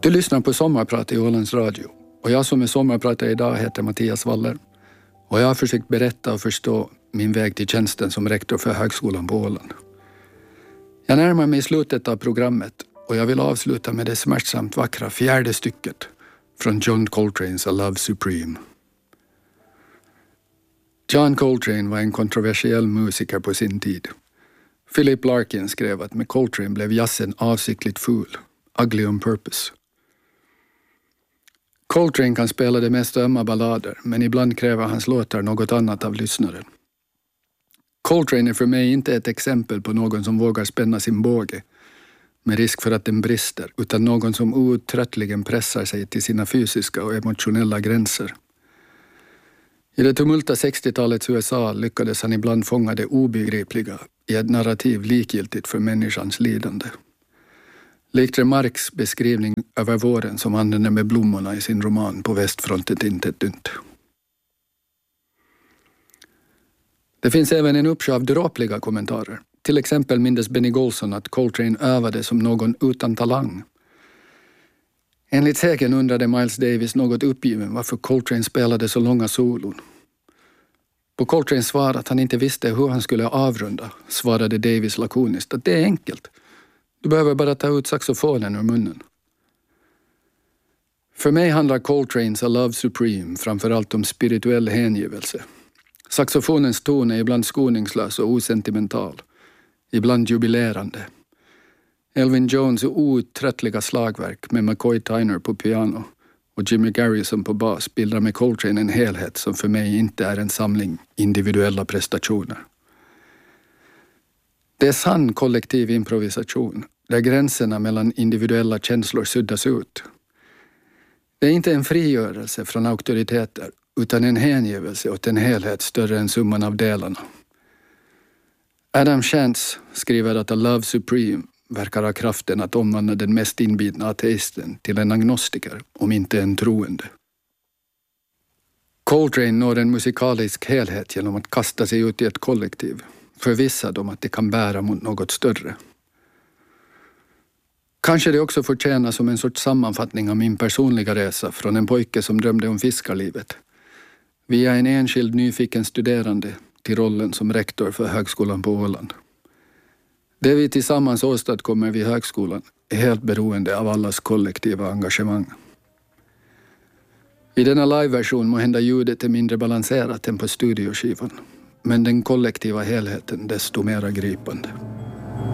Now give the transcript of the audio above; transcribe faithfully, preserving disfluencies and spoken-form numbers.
Du lyssnar på Sommarprat i Ålands Radio och jag som är sommarpratare idag heter Mattias Waller och jag har försökt berätta och förstå min väg till tjänsten som rektor för högskolan på Åland. Jag närmar mig slutet av programmet och jag vill avsluta med det smärtsamt vackra fjärde stycket från John Coltranes A Love Supreme. John Coltrane var en kontroversiell musiker på sin tid. Philip Larkin skrev att med Coltrane blev jazzen avsiktligt ful, ugly on purpose. Coltrane kan spela de mest ömma ballader, men ibland kräver hans låtar något annat av lyssnaren. Coltrane är för mig inte ett exempel på någon som vågar spänna sin båge med risk för att den brister, utan någon som outtröttligen pressar sig till sina fysiska och emotionella gränser. I det tumulta sextiotalets U S A lyckades han ibland fånga det obegripliga i ett narrativ likgiltigt för människans lidande. Likt Remarques beskrivning över våren som använder med blommorna i sin roman På västfronten inte ett dynt. Det finns även en uppsjö av dråpliga kommentarer. Till exempel mindes Benny Golson att Coltrane övade som någon utan talang. Enligt sägen undrade Miles Davis något uppgiven varför Coltrane spelade så långa solon. På Coltranes svar att han inte visste hur han skulle avrunda svarade Davis lakoniskt att det är enkelt. Du behöver bara ta ut saxofonen ur munnen. För mig handlar Coltranes A Love Supreme framförallt om spirituell hängivelse. Saxofonens ton är ibland skoningslös och osentimental, ibland jubilerande. Elvin Jones outtröttliga slagverk med McCoy Tyner på piano och Jimmy Garrison på bas bildar med Coltrane en helhet som för mig inte är en samling individuella prestationer. Det är sann kollektiv improvisation där gränserna mellan individuella känslor suddas ut. Det är inte en frigörelse från auktoriteter utan en hängivelse åt en helhet större än summan av delarna. Adam Shantz skriver att A Love Supreme verkar ha kraften att omvandla den mest inbitna ateisten till en agnostiker, om inte en troende. Coltrane når en musikalisk helhet genom att kasta sig ut i ett kollektiv, förvissad om att det kan bära mot något större. Kanske det också förtjänar som en sorts sammanfattning av min personliga resa från en pojke som drömde om fiskarlivet, via en enskild nyfiken studerande till rollen som rektor för högskolan på Åland. Det vi tillsammans åstadkommer vid högskolan är helt beroende av allas kollektiva engagemang. I denna liveversion må hända ljudet är mindre balanserat än på studioskivan, men den kollektiva helheten desto mer gripande.